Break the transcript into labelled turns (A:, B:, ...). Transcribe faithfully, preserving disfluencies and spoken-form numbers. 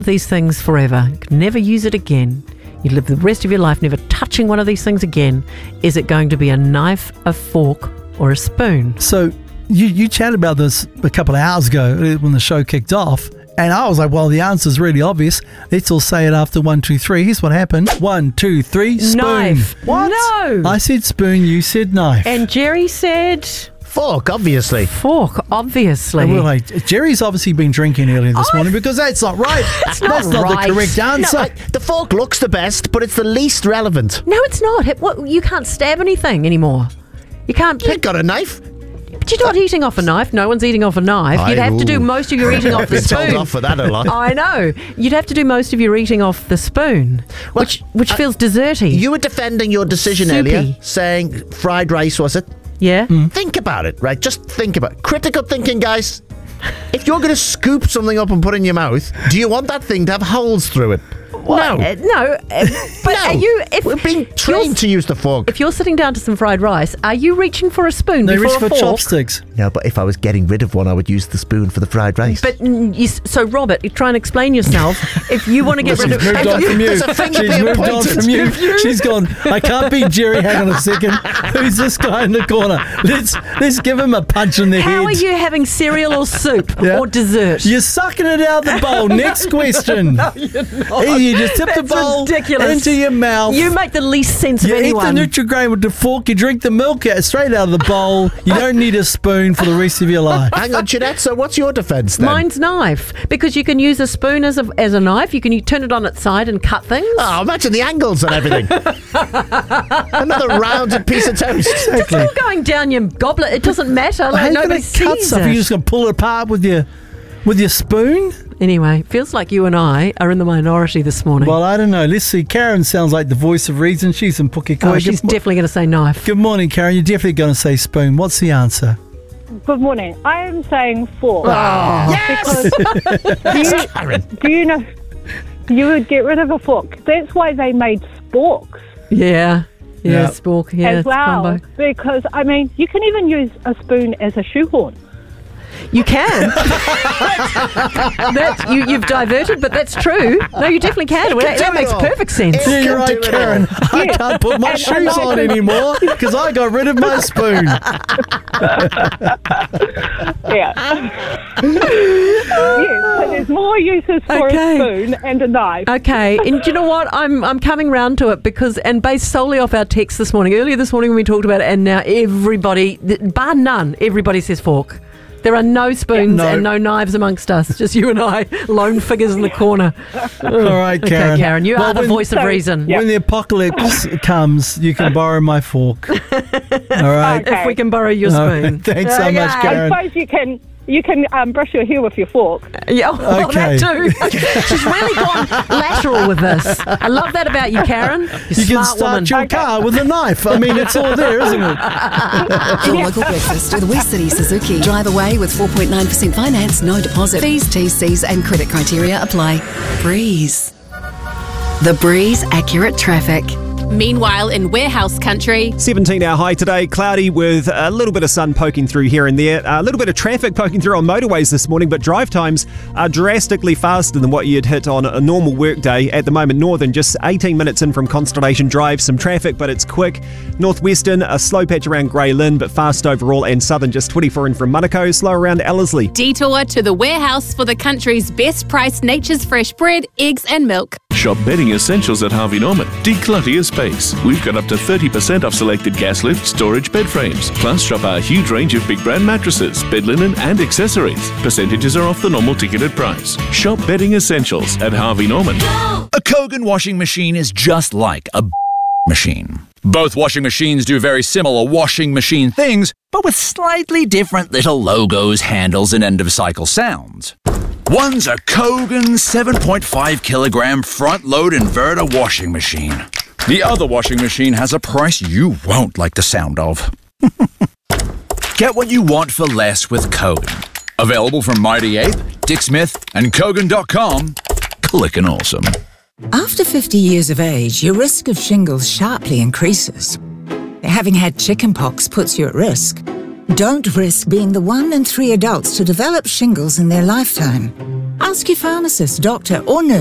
A: these things forever, you can never use it again, you live the rest of your life never touching one of these things again, is it going to be a knife, a fork, or a spoon?
B: So you, you chatted about this a couple of hours ago when the show kicked off, and I was like, well, the answer's really obvious. Let's all say it after one, two, three. Here's what happened. One, two, three, spoon.
A: Knife.
B: What?
A: No.
B: I said spoon, you said knife.
A: And Jerry said...
C: Fork, obviously.
A: Fork, obviously.
B: Well, like, Jerry's obviously been drinking earlier this
A: I-
B: morning because that's not right.
A: That's not
B: That's not
A: right.
B: the correct answer.
C: No, I, the fork looks the best, but it's the least relevant.
A: No, it's not. It, what, you can't stab anything anymore. You can't
C: You've
A: pick...
C: got a knife.
A: But you're not eating off a knife. No one's eating off a knife. You'd have to do most of your eating off the
C: Been told
A: spoon.
C: off for that a lot.
A: I know. You'd have to do most of your eating off the spoon,
C: Well,
A: which which
C: I-
A: feels desserty.
C: You were defending your decision
A: Soupy.
C: earlier, saying fried rice, was it?
A: yeah?
C: Think about it, right? Just think about it. Critical thinking, guys. If you're going to scoop something up and put it in your mouth, do you want that thing to have holes through it?
A: Well,
C: no.
A: uh, no. uh, but
C: no.
A: are you? If
C: We're being
A: you're-
C: trained to use the fork.
A: If you're sitting down to some fried rice, are you reaching for a spoon
B: They
A: before
B: reach
A: a
B: for
A: fork?
B: chopsticks.
C: No, but if I was getting rid of one, I would use the spoon for the fried rice.
A: But mm, you, s- so, Robert, you try and explain yourself. If you want to get rid
B: She's
A: of,
B: moved on from you.
C: There's a finger
B: She's
C: being
B: moved on
C: pointed.
B: from you. She's gone, I can't beat Jerry. Hang on a second. Who's this guy in the corner? Let's let's give him a punch in the
A: how
B: head.
A: are you having cereal or soup
B: Yeah.
A: or dessert?
B: You're sucking it out the bowl. Next question. no, you're not. You just tip the
A: That's
B: bowl
A: ridiculous.
B: into your mouth.
A: You make the least sense
B: You
A: of
B: eat
A: anyone.
B: the Nutri-Grain with the fork. You drink the milk out, straight out of the bowl. You don't need a spoon for the rest of your life.
C: Hang on, Jeanette, so what's your defence then?
A: Mine's knife, because you can use a spoon as a, as a knife. You can u- turn it on its side and cut things.
C: Oh, imagine the angles and everything. Another rounded piece of toast.
A: It's all going down your goblet. It doesn't matter.
B: How
A: Like,
B: you
A: nobody
B: gonna cut
A: sees
B: stuff?
A: it.
B: You're just going to pull it apart with your with your spoon?
A: Anyway, feels like you and I are in the minority this morning.
B: Well, I don't know. Let's see. Karen sounds like the voice of reason. She's in Pukekohe.
A: oh, she's
B: Good mo-
A: definitely going to say knife.
B: Good morning, Karen. You're definitely going to say spoon. What's the answer?
D: Good morning. I am saying fork.
C: Yes!
D: Because do you,
C: Karen.
D: do you know you would get rid of a fork? That's why they made sporks
A: Yeah. Yeah,
B: Yeah.
A: spork. Yeah,
D: as
A: it's
D: well.
A: combo.
D: Because I mean, you can even use a spoon as a shoehorn.
A: You can. that's, you, you've diverted, but that's true. No, you definitely can. Well, that
C: do
A: that
C: it
A: makes
C: all.
A: perfect sense.
C: It-
B: Yeah, you're
C: can
B: right,
C: do it
B: Karen. I
D: Yeah.
B: can't put my
D: And-
B: shoes
D: and I
B: on
D: can-
B: anymore because I got rid of my spoon.
D: Yeah. Yes. So there's more uses for
A: Okay.
D: a spoon and a knife.
A: Okay, and do you know what? I'm I'm coming round to it because, and based solely off our text this morning, earlier this morning when we talked about it, and now everybody, bar none, everybody says fork. There are no spoons
B: No.
A: and no knives amongst us, just you and I, lone figures in the corner.
B: All right, Karen.
A: Okay, Karen, you
B: Well,
A: are the
B: when-
A: voice of
D: So-
A: reason.
D: Yeah.
B: When the apocalypse comes, you can borrow my fork. All right.
D: Okay.
A: If we can borrow your
B: All
A: spoon.
B: right. Thanks so much,
A: Okay.
D: I
B: Karen.
D: suppose you can you can um, brush your hair with your fork.
A: Yeah, well,
B: Okay.
A: that too. She's really gone lateral with this. I love that about you, Karen. You're
B: You can
A: smart
B: start
A: woman.
B: your car with a knife. I mean, it's all there, isn't it?
E: Your local breakfast with West City Suzuki. Drive away with four point nine percent finance, no deposit. Fees, T Cs and credit criteria apply. Breeze. The Breeze Accurate Traffic.
F: Meanwhile, in warehouse country,
G: seventeen hour high today, cloudy with a little bit of sun poking through here and there. A little bit of traffic poking through on motorways this morning, but drive times are drastically faster than what you'd hit on a normal workday. At the moment, Northern just eighteen minutes in from Constellation Drive. Some traffic, but it's quick. Northwestern, a slow patch around Grey Lynn, but fast overall. And Southern, just twenty-four in from Manukau, slow around Ellerslie.
F: detour to the warehouse for the country's best priced Nature's Fresh bread, eggs and milk.
H: Shop bedding essentials at Harvey Norman. Declutter your space. We've got up to thirty percent off selected gas lift storage bed frames. Plus, shop our huge range of big brand mattresses, bed linen and accessories. Percentages are off the normal ticketed price. Shop bedding essentials at Harvey Norman.
I: A Kogan washing machine is just like a machine. Both washing machines do very similar washing machine things, but with slightly different little logos, handles, and end-of-cycle sounds. One's a Kogan seven point five kilogram front-load inverter washing machine. The other washing machine has a price you won't like the sound of. Get what you want for less with Kogan. Available from Mighty Ape, Dick Smith, and Kogan dot com. Clickin' awesome.
J: After fifty years of age, your risk of shingles sharply increases. Having had chickenpox puts you at risk. Don't risk being the one in three adults to develop shingles in their lifetime. Ask your pharmacist, doctor, or nurse.